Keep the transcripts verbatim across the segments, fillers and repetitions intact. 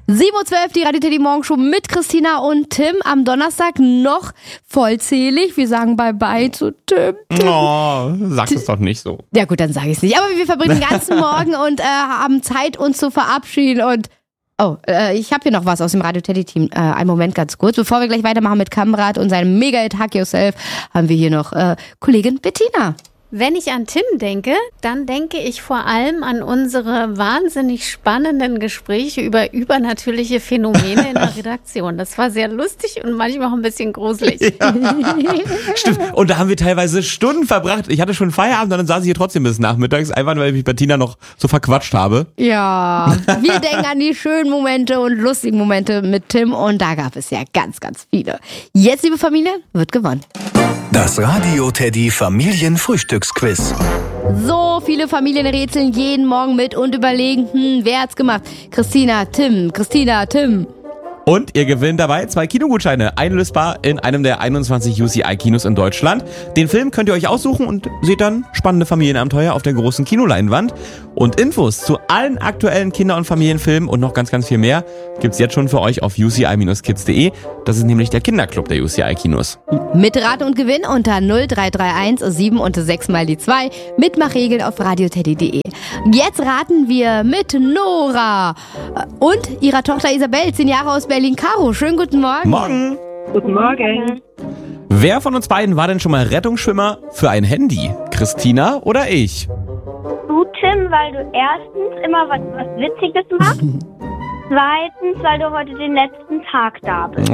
sieben Uhr zwölf, die Radio Teddy Morgenshow mit Christina und Tim. Am Donnerstag noch vollzählig. Wir sagen Bye-bye zu Tim. Tim. Oh, sag es doch nicht so. Ja gut, dann sage ich es nicht. Aber wir verbringen den ganzen Morgen und äh, haben Zeit, uns zu verabschieden. Und oh, äh, ich habe hier noch was aus dem Radio Teddy Team. Äh, einen Moment ganz kurz. Bevor wir gleich weitermachen mit Kamrat und seinem Mega-Hit Hug Yourself, haben wir hier noch äh, Kollegin Bettina. Wenn ich an Tim denke, dann denke ich vor allem an unsere wahnsinnig spannenden Gespräche über übernatürliche Phänomene in der Redaktion. Das war sehr lustig und manchmal auch ein bisschen gruselig. Ja. Stimmt. Und da haben wir teilweise Stunden verbracht. Ich hatte schon Feierabend und dann saß ich hier trotzdem bis nachmittags, einfach weil ich mich Bettina noch so verquatscht habe. Ja, wir denken an die schönen Momente und lustigen Momente mit Tim und da gab es ja ganz, ganz viele. Jetzt, liebe Familie, wird gewonnen. Das Radio Teddy Familienfrühstücksquiz. So viele Familien rätseln jeden Morgen mit und überlegen, hm, wer hat's gemacht? Christina, Tim, Christina, Tim. Und ihr gewinnt dabei zwei Kinogutscheine, einlösbar in einem der einundzwanzig U C I-Kinos in Deutschland. Den Film könnt ihr euch aussuchen und seht dann spannende Familienabenteuer auf der großen Kinoleinwand. Und Infos zu allen aktuellen Kinder- und Familienfilmen und noch ganz, ganz viel mehr gibt's jetzt schon für euch auf u c i dash kids punkt de. Das ist nämlich der Kinderclub der U C I-Kinos. Mitraten und Gewinn unter null drei drei eins sieben und sechs mal die zwei. Mitmachregeln auf radioteddy punkt de. Jetzt raten wir mit Nora und ihrer Tochter Isabel, zehn Jahre aus Berlin. Caro, schönen guten Morgen. Morgen. Guten Morgen. Wer von uns beiden war denn schon mal Rettungsschwimmer für ein Handy? Christina oder ich? Du, Tim, weil du erstens immer was, was Witziges machst. Zweitens, weil du heute den letzten Tag da bist.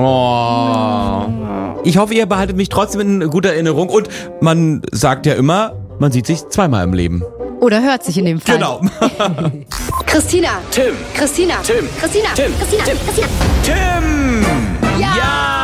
Oh. Ich hoffe, ihr behaltet mich trotzdem in guter Erinnerung. Und man sagt ja immer, man sieht sich zweimal im Leben. Oder hört sich in dem Fall. Genau. Christina. Tim. Christina. Tim. Christina. Tim. Christina. Tim. Christina. Tim! Ja!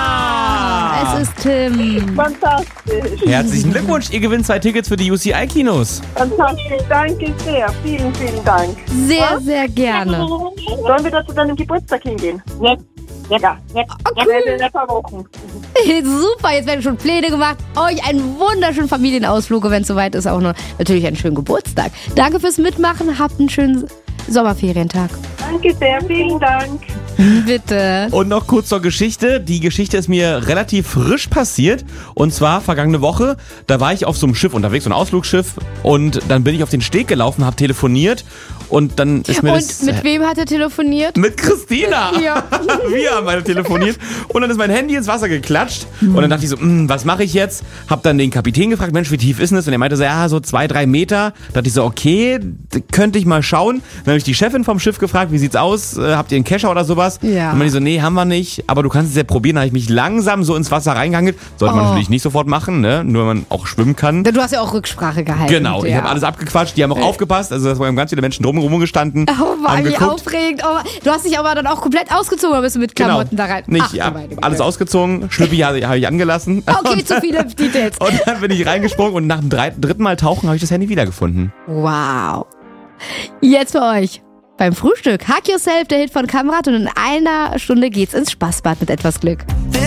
Ja! Es ist Tim. Fantastisch. Herzlichen Glückwunsch, ihr gewinnt zwei Tickets für die U C I-Kinos. Fantastisch. Danke sehr. Vielen, vielen Dank. Sehr, sehr gerne. Sollen wir da zu deinem Geburtstag hingehen? Jetzt. Jetzt. Ja. Jetzt. Ja, in ein paar Wochen. Super, jetzt werden schon Pläne gemacht. Euch einen wunderschönen Familienausflug, wenn es soweit ist, auch noch natürlich einen schönen Geburtstag. Danke fürs Mitmachen, habt einen schönen Sommerferientag. Danke sehr. Vielen Dank. Bitte. Und noch kurz zur Geschichte. Die Geschichte ist mir relativ frisch passiert. Und zwar vergangene Woche, da war ich auf so einem Schiff unterwegs, so ein Ausflugsschiff. Und dann bin ich auf den Steg gelaufen, habe telefoniert. Und dann ist mir Und das... mit wem hat er telefoniert? Mit Christina. Ja. Wir haben beide telefoniert. Und dann ist mein Handy ins Wasser geklatscht. Und dann dachte ich so, was mache ich jetzt? Hab dann den Kapitän gefragt, Mensch, wie tief ist denn das? Und er meinte so, ja, so zwei, drei Meter. Da dachte ich so, okay, könnte ich mal schauen. Dann habe ich die Chefin vom Schiff gefragt, wie sieht's aus? Äh, habt ihr einen Kescher oder sowas? Ja. Und meinte so, nee, haben wir nicht. Aber du kannst es ja probieren. Da habe ich mich langsam so ins Wasser reingehangelt. Sollte man Oh. natürlich nicht sofort machen, ne? Nur wenn man auch schwimmen kann. Du hast ja auch Rücksprache gehalten. Genau, ich ja. habe alles abgequatscht. Die haben auch aufgepasst. Also da waren ganz viele Menschen drumherum gestanden. Oh, war haben wie geguckt. aufregend. Oh, du hast dich aber dann auch komplett ausgezogen, oder bist du mit Klamotten da rein? Nicht, Ach, ja, du meine Güte. alles ausgezogen, Schlüppi habe hab ich angelassen. Okay, und, zu viele Details. Und dann bin ich reingesprungen und nach dem drei, dritten Mal tauchen habe ich das Handy wiedergefunden. Wow. Jetzt für euch beim Frühstück. Hug Yourself, der Hit von Kamrat, und in einer Stunde geht's ins Spaßbad mit etwas Glück.